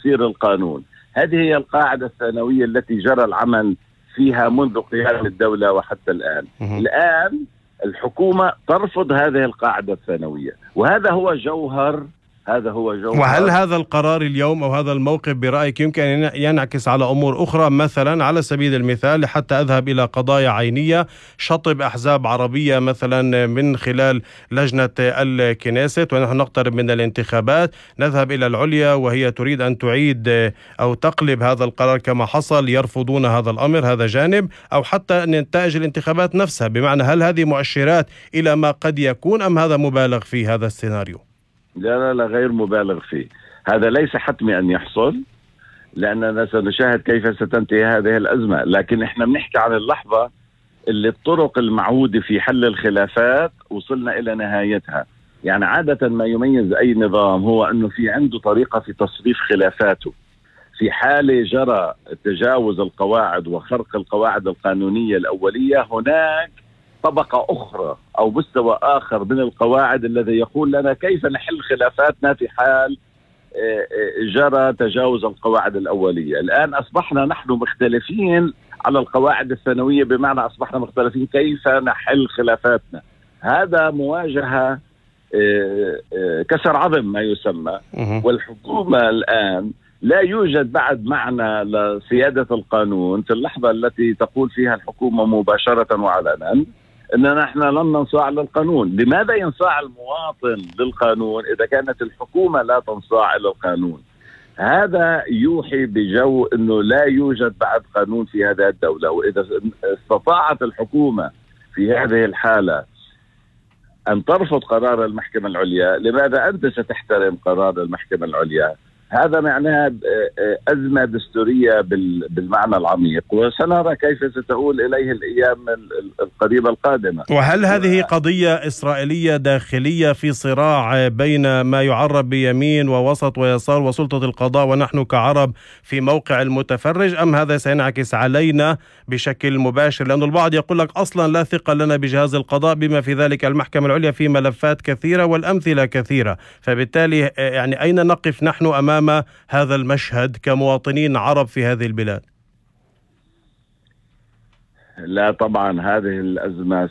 تفسير القانون. هذه هي القاعدة الثانوية التي جرى العمل فيها منذ قيام الدولة وحتى الآن. الآن الحكومة ترفض هذه القاعدة الثانوية، وهذا هو جوهر. وهل هذا القرار اليوم أو هذا الموقف برأيك يمكن أن ينعكس على أمور أخرى؟ مثلا على سبيل المثال، حتى أذهب إلى قضايا عينية، شطب أحزاب عربية مثلا من خلال لجنة الكنيست، ونحن نقترب من الانتخابات، نذهب إلى العليا وهي تريد أن تعيد أو تقلب هذا القرار كما حصل، يرفضون هذا الأمر، هذا جانب، أو حتى نتائج الانتخابات نفسها. بمعنى هل هذه مؤشرات إلى ما قد يكون أم هذا مبالغ في هذا السيناريو؟ لا غير مبالغ فيه. هذا ليس حتمي أن يحصل، لأننا سنشاهد كيف ستنتهي هذه الأزمة. لكن إحنا بنحكي عن اللحظة اللي الطرق المعهودة في حل الخلافات وصلنا إلى نهايتها. يعني عادة ما يميز أي نظام هو أنه في عنده طريقة في تصريف خلافاته. في حالة جرى تجاوز القواعد وخرق القواعد القانونية الأولية، هناك طبقة أخرى أو مستوى آخر من القواعد الذي يقول لنا كيف نحل خلافاتنا في حال جرى تجاوز القواعد الأولية. الآن أصبحنا نحن مختلفين على القواعد الثانوية، بمعنى أصبحنا مختلفين كيف نحل خلافاتنا. هذا مواجهة كسر عظم ما يسمى. والحكومة الآن لا يوجد بعد معنى لسيادة القانون في اللحظة التي تقول فيها الحكومة مباشرة وعلنا أننا نحن لن ننصاع للقانون. لماذا ينصاع المواطن للقانون إذا كانت الحكومة لا تنصاع للقانون؟ هذا يوحي بجو أنه لا يوجد بعد قانون في هذه الدولة. وإذا استطاعت الحكومة في هذه الحالة أن ترفض قرار المحكمة العليا، لماذا أنت ستحترم قرار المحكمة العليا؟ هذا معناه أزمة دستورية بالمعنى العميق، وسنرى كيف ستؤول إليه الأيام القريبة القادمة. وهل هذه قضية إسرائيلية داخلية في صراع بين ما يعرب بيمين ووسط ويسار وسلطة القضاء، ونحن كعرب في موقع المتفرج، أم هذا سينعكس علينا بشكل مباشر؟ لأن البعض يقول لك أصلا لا ثقة لنا بجهاز القضاء، بما في ذلك المحكمة العليا، في ملفات كثيرة والأمثلة كثيرة. فبالتالي يعني أين نقف نحن أمام هذا المشهد كمواطنين عرب في هذه البلاد؟ لا طبعا هذه الأزمة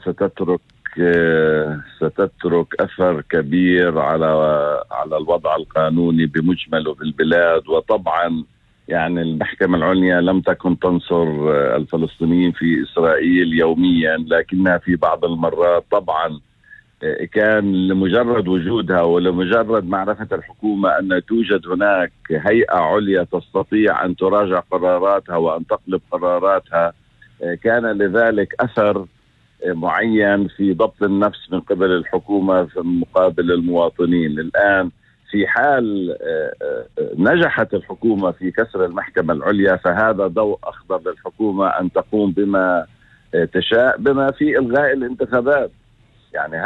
ستترك أثر كبير على الوضع القانوني بمجمله في البلاد. وطبعا يعني المحكمة العليا لم تكن تنصر الفلسطينيين في إسرائيل يوميا، لكنها في بعض المرات طبعا كان لمجرد وجودها ولمجرد معرفة الحكومة أن توجد هناك هيئة عليا تستطيع أن تراجع قراراتها وأن تقلب قراراتها، كان لذلك أثر معين في ضبط النفس من قبل الحكومة في مقابل المواطنين. الآن في حال نجحت الحكومة في كسر المحكمة العليا، فهذا ضوء أخضر للحكومة أن تقوم بما تشاء، بما في إلغاء الانتخابات. يعني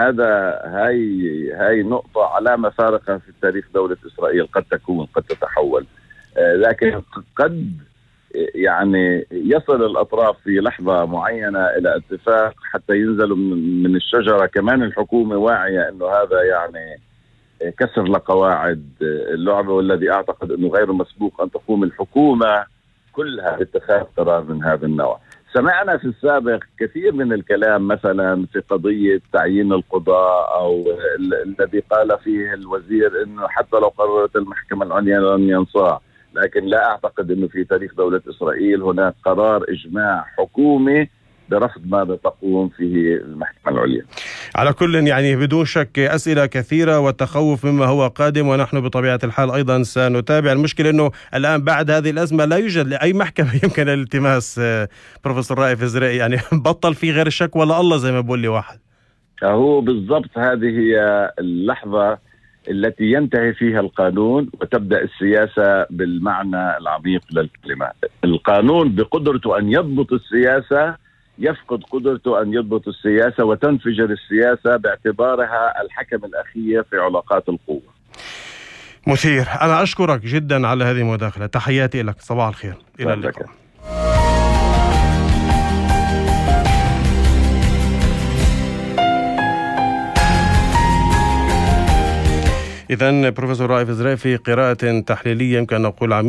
هاي نقطة علامة فارقة في تاريخ دولة إسرائيل. قد تتحول، لكن قد يعني يصل الأطراف في لحظة معينة إلى اتفاق حتى ينزلوا من الشجرة. كمان الحكومة واعية أنه هذا يعني كسر لقواعد اللعبة، والذي أعتقد أنه غير مسبوق أن تقوم الحكومة كلها باتخاذ قرار من هذا النوع. سمعنا في السابق كثير من الكلام مثلا في قضية تعيين القضاء، أو الذي قال فيه الوزير أنه حتى لو قررت المحكمة العليا لن ينصاع. لكن لا أعتقد أنه في تاريخ دولة إسرائيل هناك قرار إجماع حكومي برفض ما تقوم فيه المحكمة العليا. على كل يعني بدون شك أسئلة كثيرة وتخوف مما هو قادم، ونحن بطبيعة الحال أيضا سنتابع. المشكلة أنه الآن بعد هذه الأزمة لا يوجد لأي محكمة يمكن الالتماس. بروفيسور رائف إزرائي، يعني بطل في غير الشكوى لله زي ما بقول لي واحد. هو بالضبط هذه هي اللحظة التي ينتهي فيها القانون وتبدأ السياسة بالمعنى العميق للكلمة. القانون بقدرته أن يضبط السياسة يفقد قدرته أن يضبط السياسة، وتنفجر السياسة باعتبارها الحكم الأخير في علاقات القوة. مثير. أنا أشكرك جدا على هذه المداخلة. تحياتي لك. صباح الخير. إلى اللقاء. إذن بروفيسور رائف إزرائي في قراءة تحليلية يمكن أن نقول